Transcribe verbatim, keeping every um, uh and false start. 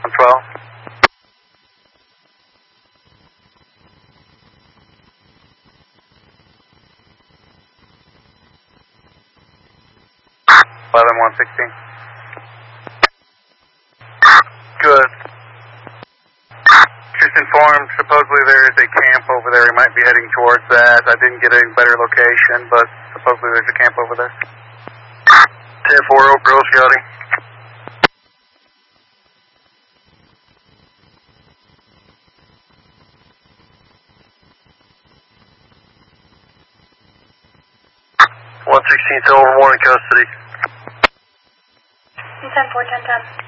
one twelve. eleven one sixteen. Good. Just informed, supposedly there is a camp over there. We might be heading towards that. I didn't get a better location, but supposedly there's a camp over there. ten four, Oak Grove Scouting. one sixteen, Silver Morning, custody. ten four, ten ten.